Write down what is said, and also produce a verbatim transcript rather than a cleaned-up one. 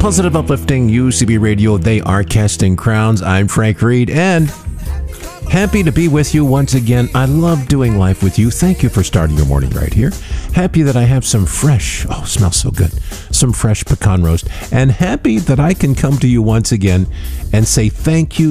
Positive, uplifting U C B Radio. They are casting crowns. I'm Frank Reed, and happy to be with you once again. I love doing life with you. Thank you for starting your morning right here. Happy that I have some fresh, oh, smells so good, some fresh pecan roast. And happy that I can come to you once again and say thank you